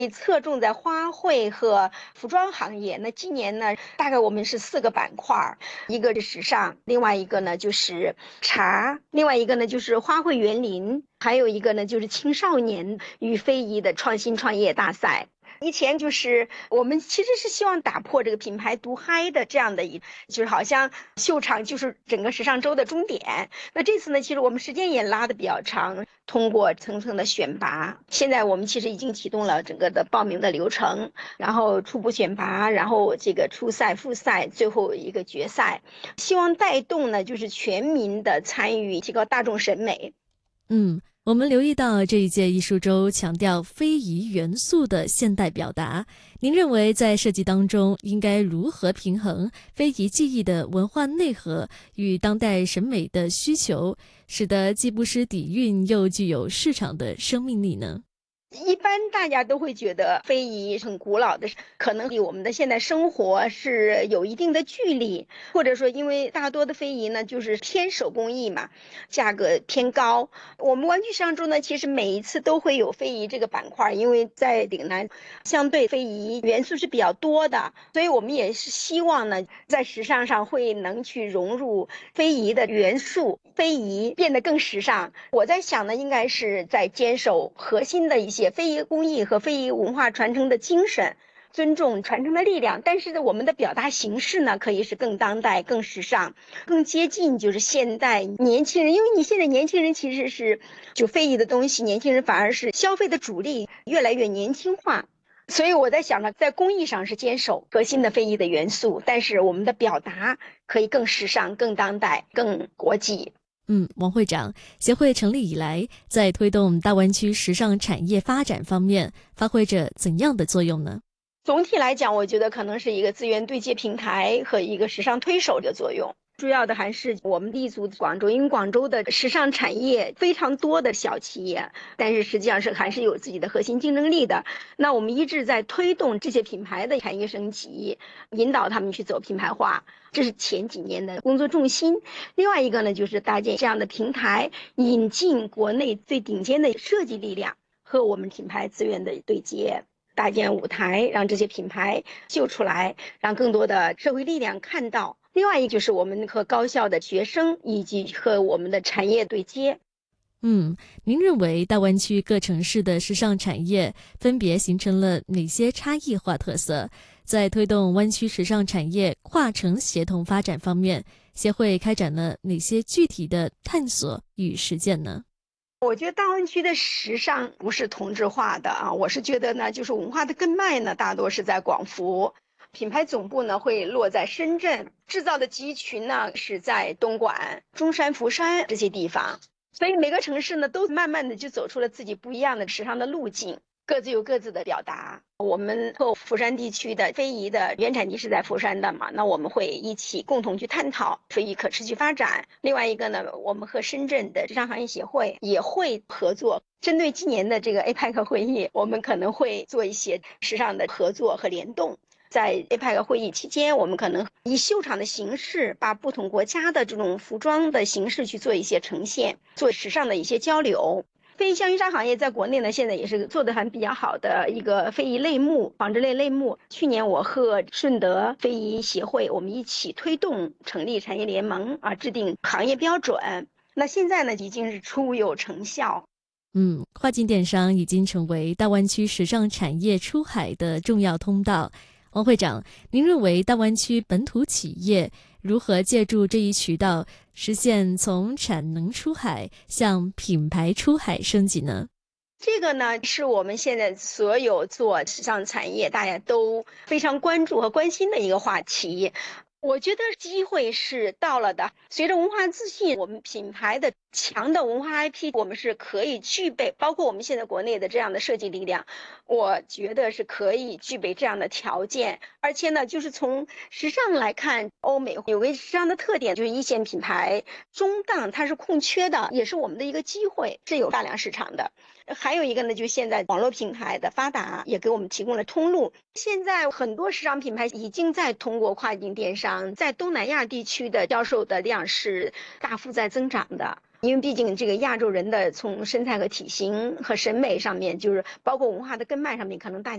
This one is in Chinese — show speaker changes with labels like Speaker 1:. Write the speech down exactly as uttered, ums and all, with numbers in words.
Speaker 1: 侧重在花卉和服装行业。那今年呢，大概我们是四个板块，一个是时尚，另外一个呢就是茶，另外一个呢就是花卉园林，还有一个呢就是青少年与非遗的创新创业大赛。以前就是我们其实是希望打破这个品牌独嗨的这样的一，就是好像秀场就是整个时尚周的终点。那这次呢，其实我们时间也拉的比较长，通过层层的选拔，现在我们其实已经启动了整个的报名的流程，然后初步选拔，然后这个初赛、复赛，最后一个决赛，希望带动呢就是全民的参与，提高大众审美。
Speaker 2: 嗯，我们留意到这一届艺术周强调非遗元素的现代表达，您认为在设计当中应该如何平衡非遗技艺的文化内核与当代审美的需求，使得既不失底蕴又具有市场的生命力呢？
Speaker 1: 一般大家都会觉得非遗很古老的，可能离我们的现代生活是有一定的距离，或者说因为大多的非遗呢就是偏手工艺嘛，价格偏高。我们湾区时尚周呢，其实每一次都会有非遗这个板块，因为在岭南相对非遗元素是比较多的，所以我们也是希望呢，在时尚上会能去融入非遗的元素，非遗变得更时尚。我在想呢，应该是在坚守核心的一些非遗工艺和非遗文化传承的精神，尊重传承的力量，但是呢，我们的表达形式呢，可以是更当代、更时尚、更接近就是现代年轻人。因为你现在年轻人其实是就非遗的东西，年轻人反而是消费的主力，越来越年轻化。所以我在想呢，在工艺上是坚守核心的非遗的元素，但是我们的表达可以更时尚、更当代、更国际。
Speaker 2: 嗯，王会长，协会成立以来，在推动大湾区时尚产业发展方面，发挥着怎样的作用呢？
Speaker 1: 总体来讲，我觉得可能是一个资源对接平台和一个时尚推手的作用。主要的还是我们立足广州，因为广州的时尚产业非常多的小企业，但是实际上是还是有自己的核心竞争力的。那我们一直在推动这些品牌的产业升级，引导他们去走品牌化，这是前几年的工作重心。另外一个呢，就是搭建这样的平台，引进国内最顶尖的设计力量和我们品牌资源的对接。搭建舞台，让这些品牌秀出来，让更多的社会力量看到。另外一个就是我们和高校的学生以及和我们的产业对接。
Speaker 2: 嗯，您认为大湾区各城市的时尚产业分别形成了哪些差异化特色？在推动湾区时尚产业跨城协同发展方面，协会开展了哪些具体的探索与实践呢？
Speaker 1: 我觉得大湾区的时尚不是同质化的啊，我是觉得呢，就是文化的根脉呢，大多是在广福，品牌总部呢会落在深圳，制造的集群呢是在东莞、中山、福山这些地方，所以每个城市呢都慢慢的就走出了自己不一样的时尚的路径。各自有各自的表达。我们和福山地区的非遗的原产地是在福山的嘛，那我们会一起共同去探讨非遗可持续发展。另外一个呢，我们和深圳的时尚行业协会也会合作，针对今年的这个 A P E C 会议，我们可能会做一些时尚的合作和联动。在 A P E C 会议期间，我们可能以秀场的形式，把不同国家的这种服装的形式去做一些呈现，做时尚的一些交流。非遗香衣纱行业在国内呢，现在也是做的还比较好的一个非遗类目、纺织类类目。去年我和顺德非遗协会，我们一起推动成立产业联盟啊，制定行业标准。那现在呢，已经是初有成效。
Speaker 2: 嗯，跨境电商已经成为大湾区时尚产业出海的重要通道。王会长，您认为大湾区本土企业如何借助这一渠道，实现从产能出海向品牌出海升级呢？
Speaker 1: 这个呢，是我们现在所有做时尚产业大家都非常关注和关心的一个话题。我觉得机会是到了的。随着文化自信，我们品牌的强的文化 I P， 我们是可以具备，包括我们现在国内的这样的设计力量，我觉得是可以具备这样的条件。而且呢，就是从时尚来看，欧美有个时尚的特点，就是一线品牌中档它是空缺的，也是我们的一个机会，是有大量市场的。还有一个呢，就是现在网络平台的发达，也给我们提供了通路。现在很多时尚品牌已经在通过跨境电商，在东南亚地区的销售的量是大幅在增长的。 因为毕竟这个亚洲人的从身材和体型和审美上面，就是包括文化的根脉上面，可能大家。